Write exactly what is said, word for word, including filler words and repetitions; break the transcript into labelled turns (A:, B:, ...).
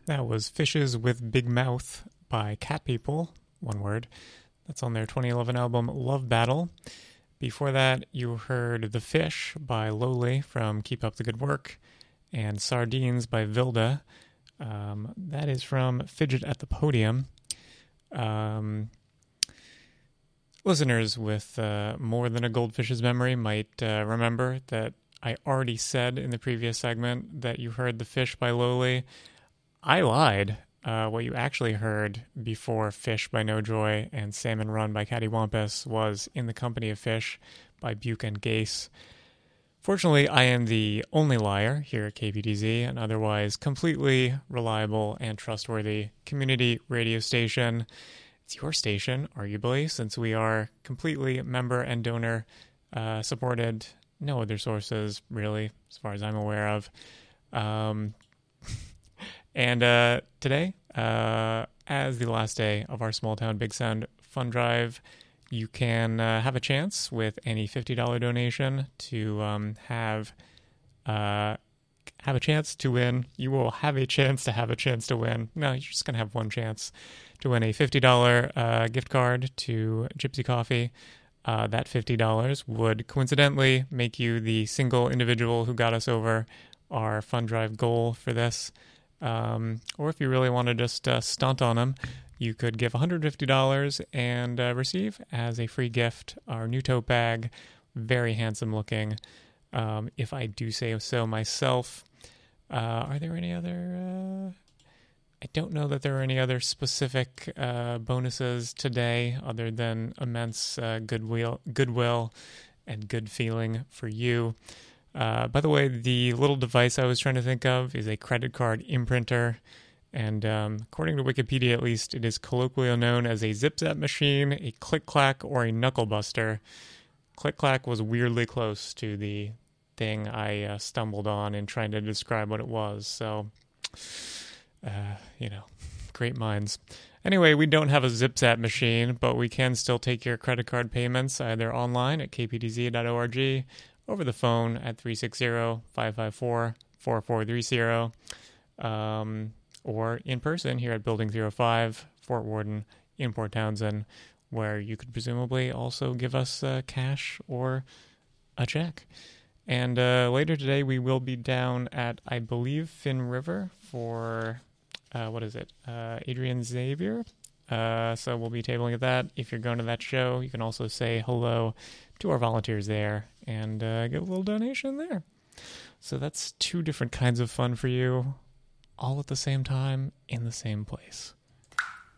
A: That was Fishes with Big Mouth by Cat People, one word. That's on their twenty eleven album Love Battle. Before that, you heard The Fish by Lowly from Keep Up the Good Work, and Sardines by Vilda. Um, that is from Fidget at the Podium. Um, listeners with uh, more than a goldfish's memory might uh, remember that I already said in the previous segment that you heard The Fish by Lowly. I lied. Uh, what you actually heard before Fish by No Joy and Salmon Run by Cattywampus was In the Company of Fish by Buke and Gase. Fortunately, I am the only liar here at K P D Z, an otherwise completely reliable and trustworthy community radio station. It's your station, arguably, since we are completely member and donor uh, supported. No other sources, really, as far as I'm aware of. Um... And uh, today, uh, as the last day of our Small Town Big Sound Fund Drive, you can uh, have a chance with any fifty dollars donation to um, have uh, have a chance to win. You will have a chance to have a chance to win. No, you're just going to have one chance to win a fifty dollars uh, gift card to Gypsy Coffee. Uh, that fifty dollars would coincidentally make you the single individual who got us over our fund drive goal for this. Um, or if you really want to just uh, stunt on them, you could give one hundred fifty dollars and uh, receive as a free gift our new tote bag. Very handsome looking. Um, if I do say so myself. Uh, are there any other... Uh, I don't know that there are any other specific uh, bonuses today other than immense uh, goodwill, goodwill and good feeling for you. Uh, by the way, the little device I was trying to think of is a credit card imprinter, and um, according to Wikipedia at least, it is colloquially known as a zip-zap machine, a click-clack, or a knuckle-buster. Click-clack was weirdly close to the thing I uh, stumbled on in trying to describe what it was, so, uh, you know, great minds. Anyway, we don't have a zip-zap machine, but we can still take your credit card payments either online at k p d z dot org, over the phone at three six zero, five five four, four four three zero, um, or in person here at Building zero five, Fort Worden, in Port Townsend, where you could presumably also give us uh, cash or a check. And uh, later today, we will be down at, I believe, Finn River for, uh, what is it, uh, Adrian Xavier. Uh, so we'll be tabling at that. If you're going to that show, you can also say hello to our volunteers there and uh, give a little donation there. So that's two different kinds of fun for you, all at the same time, in the same place.